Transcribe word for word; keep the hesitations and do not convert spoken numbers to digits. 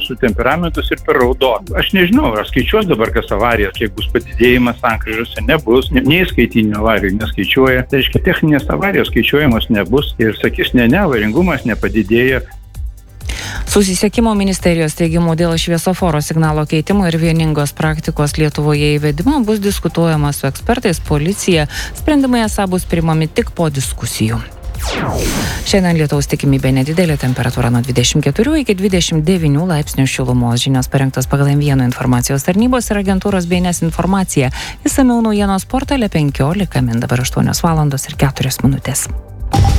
mūsų temperamentus ir per raudoną. Aš nežinau, ar skaičiuos dabar kas avarijas, kiek bus padidėjimas sankryžose, nebus, nei skaitinių avarijų neskaičiuoja. Tai reiškia, techninės avarijos skaičiuojamos nebus ir sakys, ne, ne, avaringumas nepadidėja. Susisiekimo ministerijos teigimu dėl šviesoforo signalo keitimo ir vieningos praktikos Lietuvoje įvedimo bus diskutuojama su ekspertais, policija. Sprendimai esą bus priimami tik po diskusijų. Šiandien lietaus tikimybė nedidelė, temperatūra nuo dvidešimt keturių iki dvidešimt devynių laipsnių šilumos. Žinios parengtos pagal M vienas informacijos tarnybos ir agentūros B N S informaciją. Išsamiau naujienos portale penkiolika min, dabar aštuonios valandos ir keturios minutės.